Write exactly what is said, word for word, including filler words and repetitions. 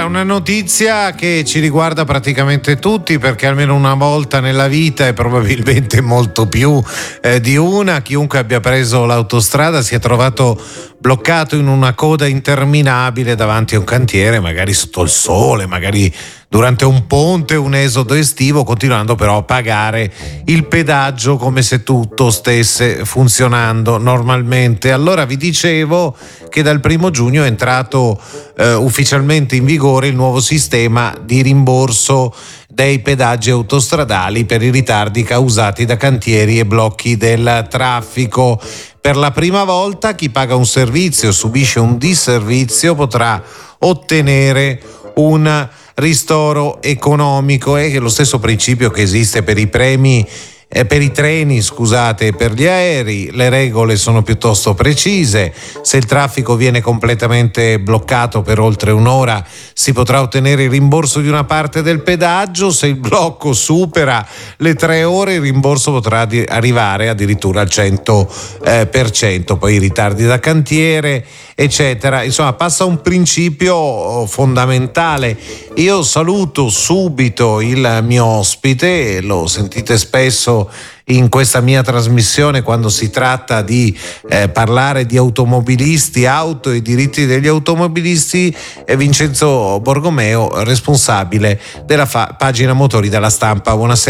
Allora, una notizia che ci riguarda praticamente tutti, perché almeno una volta nella vita, e probabilmente molto più eh, di una, chiunque abbia preso l'autostrada si è trovato bloccato in una coda interminabile davanti a un cantiere, magari sotto il sole, magari durante un ponte, un esodo estivo, continuando però a pagare il pedaggio come se tutto stesse funzionando normalmente. Allora vi dicevo che dal primo giugno è entrato eh, ufficialmente in vigore il nuovo sistema di rimborso dei pedaggi autostradali per i ritardi causati da cantieri e blocchi del traffico. Per la prima volta chi paga un servizio e subisce un disservizio potrà ottenere un ristoro economico. È lo stesso principio che esiste per i premi eh, per i treni, scusate, e per gli aerei. Le regole sono piuttosto precise. Se il traffico viene completamente bloccato per oltre un'ora si potrà ottenere il rimborso di una parte del pedaggio. Se il blocco supera le tre ore il rimborso potrà di- arrivare addirittura al cento per cento. Poi i ritardi da cantiere, eccetera. Insomma, passa un principio fondamentale. Io saluto subito il mio ospite, lo sentite spesso in questa mia trasmissione quando si tratta di eh, parlare di automobilisti, auto e diritti degli automobilisti, è Vincenzo Borgomeo, responsabile della fa- pagina motori della Stampa. Buonasera